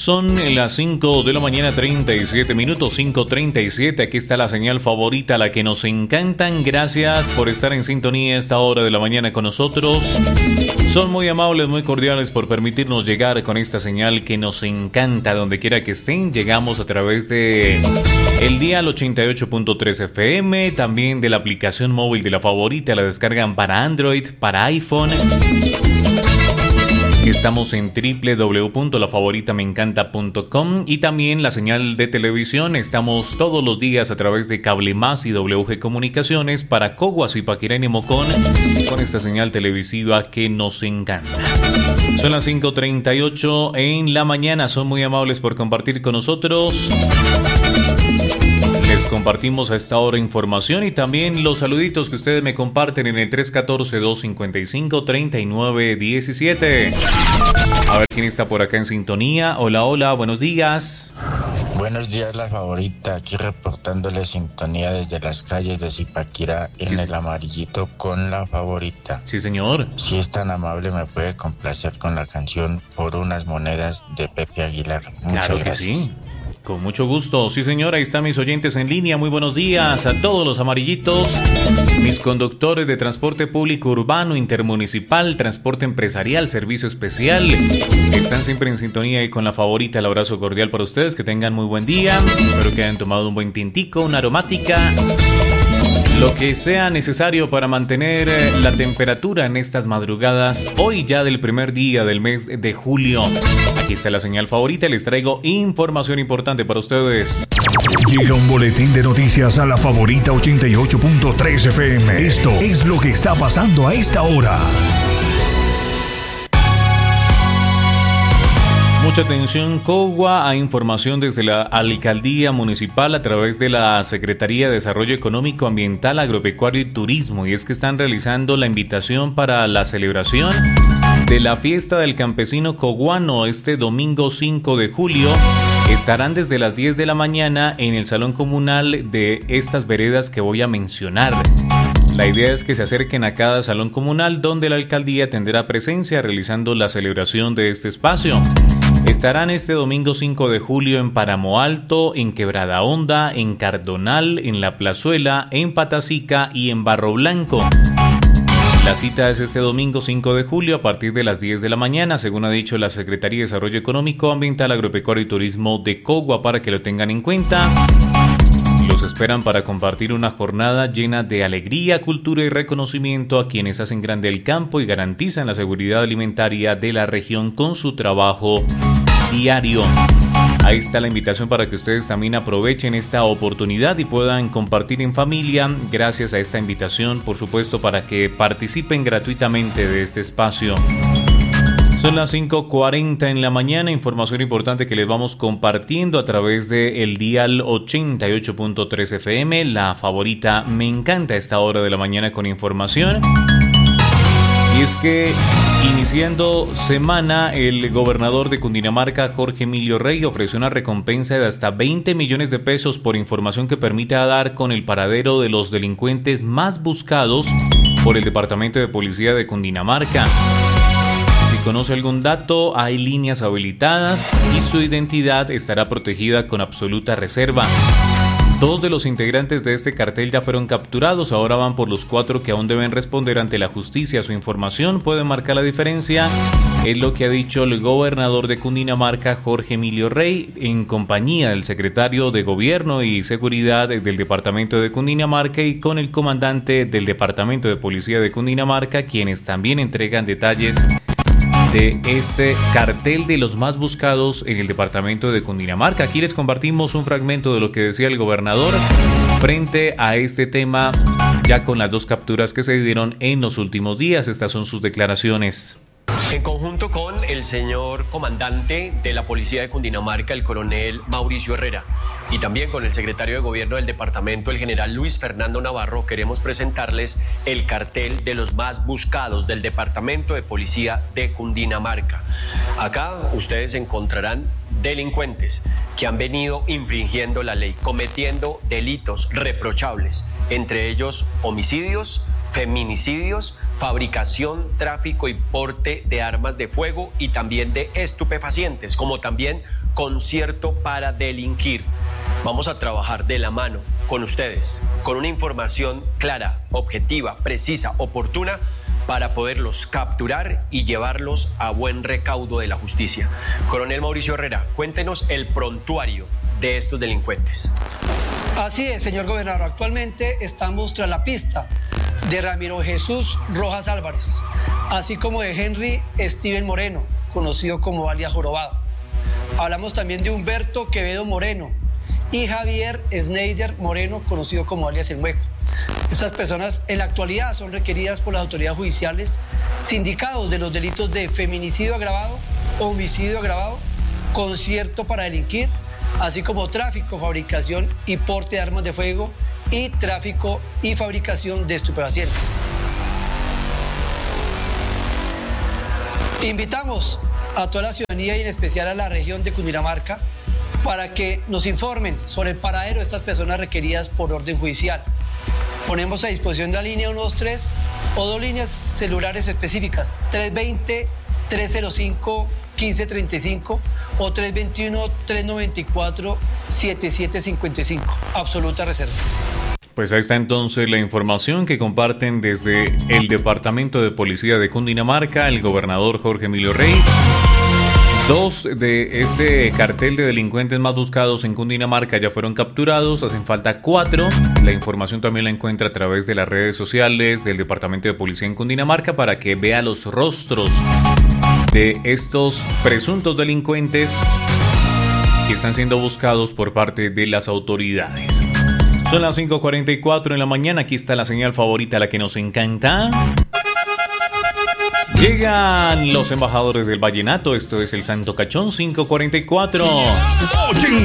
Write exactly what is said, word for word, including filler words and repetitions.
Son las cinco de la mañana, treinta y siete minutos, cinco treinta y siete. Aquí está la señal favorita, la que nos encantan. Gracias por estar en sintonía a esta hora de la mañana con nosotros. Son muy amables, muy cordiales por permitirnos llegar con esta señal que nos encanta donde quiera que estén. Llegamos a través de el dial ochenta y ocho punto tres F M, también de la aplicación móvil de la favorita. La descargan para Android, para iPhone. Estamos en doble u doble u doble u punto la favorita me encanta punto com y también la señal de televisión. Estamos todos los días a través de Cable Más y W G Comunicaciones para Coguas y Paquirá y Nemocón con esta señal televisiva que nos encanta. Son las cinco treinta y ocho en la mañana. Son muy amables por compartir con nosotros. Les compartimos a esta hora información y también los saluditos que ustedes me comparten en el tres uno cuatro, dos cinco cinco, tres nueve uno siete. A ver quién está por acá en sintonía. Hola, hola, buenos días. Buenos días, la favorita. Aquí reportándole sintonía desde las calles de Zipaquirá en sí, el amarillito con la favorita. Sí, señor. Si es tan amable, me puede complacer con la canción Por unas monedas de Pepe Aguilar. Muchas claro gracias. Que sí. Con mucho gusto. Sí, señora, ahí están mis oyentes en línea. Muy buenos días a todos los amarillitos. Mis conductores de transporte público urbano, intermunicipal, transporte empresarial, servicio especial. Están siempre en sintonía y con la favorita. El abrazo cordial para ustedes. Que tengan muy buen día. Espero que hayan tomado un buen tintico, una aromática. Lo que sea necesario para mantener la temperatura en estas madrugadas, hoy ya del primer día del mes de julio. Aquí está la señal favorita, les traigo información importante para ustedes. Llega un boletín de noticias a la favorita ochenta y ocho punto tres F M. Esto es lo que está pasando a esta hora. Mucha atención, Cogua, a información desde la Alcaldía Municipal a través de la Secretaría de Desarrollo Económico, Ambiental, Agropecuario y Turismo. Y es que están realizando la invitación para la celebración de la Fiesta del Campesino Coguano este domingo cinco de julio. Estarán desde las diez de la mañana en el Salón Comunal de estas veredas que voy a mencionar. La idea es que se acerquen a cada salón comunal donde la alcaldía tendrá presencia realizando la celebración de este espacio. Estarán este domingo cinco de julio en Páramo Alto, en Quebrada Honda, en Cardonal, en La Plazuela, en Patacica y en Barro Blanco. La cita es este domingo cinco de julio a partir de las diez de la mañana, según ha dicho la Secretaría de Desarrollo Económico, Ambiental, Agropecuario y Turismo de Cogua, para que lo tengan en cuenta. Los esperan para compartir una jornada llena de alegría, cultura y reconocimiento a quienes hacen grande el campo y garantizan la seguridad alimentaria de la región con su trabajo diario. Ahí está la invitación para que ustedes también aprovechen esta oportunidad y puedan compartir en familia. Gracias a esta invitación, por supuesto, para que participen gratuitamente de este espacio. Son las cinco cuarenta en la mañana, información importante que les vamos compartiendo a través de el dial ochenta y ocho punto tres F M, la favorita me encanta a esta hora de la mañana con información. Y es que iniciando semana, el gobernador de Cundinamarca, Jorge Emilio Rey, ofreció una recompensa de hasta veinte millones de pesos por información que permita dar con el paradero de los delincuentes más buscados por el Departamento de Policía de Cundinamarca. Si conoce algún dato, hay líneas habilitadas y su identidad estará protegida con absoluta reserva. Dos de los integrantes de este cartel ya fueron capturados, ahora van por los cuatro que aún deben responder ante la justicia. Su información puede marcar la diferencia, es lo que ha dicho el gobernador de Cundinamarca, Jorge Emilio Rey, en compañía del secretario de Gobierno y Seguridad del Departamento de Cundinamarca y con el comandante del Departamento de Policía de Cundinamarca, quienes también entregan detalles de este cartel de los más buscados en el departamento de Cundinamarca. Aquí les compartimos un fragmento de lo que decía el gobernador frente a este tema, ya con las dos capturas que se dieron en los últimos días. Estas son sus declaraciones. En conjunto con el señor comandante de la Policía de Cundinamarca, el coronel Mauricio Herrera, y también con el secretario de Gobierno del departamento, el general Luis Fernando Navarro, queremos presentarles el cartel de los más buscados del Departamento de Policía de Cundinamarca. Acá ustedes encontrarán delincuentes que han venido infringiendo la ley, cometiendo delitos reprochables, entre ellos homicidios, feminicidios, fabricación, tráfico y porte de armas de fuego y también de estupefacientes, como también concierto para delinquir. Vamos a trabajar de la mano con ustedes, con una información clara, objetiva, precisa, oportuna, para poderlos capturar y llevarlos a buen recaudo de la justicia. Coronel Mauricio Herrera, cuéntenos el prontuario de estos delincuentes. Así es, señor gobernador. Actualmente estamos tras la pista de Ramiro Jesús Rojas Álvarez, así como de Henry Steven Moreno, conocido como alias Jorobado. Hablamos también de Humberto Quevedo Moreno y Javier Schneider Moreno, conocido como alias El Mueco. Estas personas en la actualidad son requeridas por las autoridades judiciales sindicados de los delitos de feminicidio agravado, homicidio agravado, concierto para delinquir, así como tráfico, fabricación y porte de armas de fuego y tráfico y fabricación de estupefacientes. Invitamos a toda la ciudadanía y en especial a la región de Cundinamarca para que nos informen sobre el paradero de estas personas requeridas por orden judicial. Ponemos a disposición la línea ciento veintitrés o dos líneas celulares específicas, tres veinte, tres cero cinco, quince treinta y cinco o tres veintiuno, tres noventa y cuatro, setenta y siete cincuenta y cinco. Absoluta reserva. Pues ahí está entonces la información que comparten desde el Departamento de Policía de Cundinamarca, el gobernador Jorge Emilio Rey. Dos de este cartel de delincuentes más buscados en Cundinamarca ya fueron capturados, hacen falta cuatro. La información también la encuentra a través de las redes sociales del Departamento de Policía en Cundinamarca para que vea los rostros de estos presuntos delincuentes que están siendo buscados por parte de las autoridades. Son las cinco cuarenta y cuatro en la mañana, aquí está la señal favorita, la que nos encanta. Llegan los embajadores del vallenato, esto es el Santo Cachón, cinco cuarenta y cuatro.